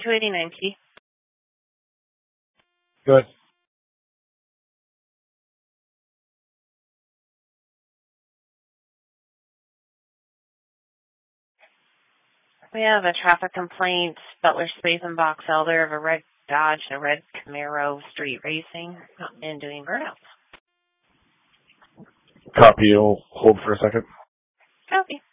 289P. Good. We have a traffic complaint, Butler Space and Box Elder of a red Dodge and a red Camaro street racing and doing burnouts. Copy. You'll hold for a second. Copy.